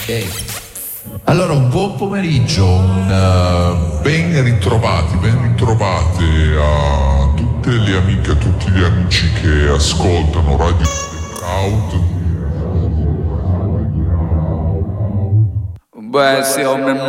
Allora, un buon pomeriggio, ben ritrovate a tutte le amiche, a tutti gli amici che ascoltano Radio Blackout. Beh, sì,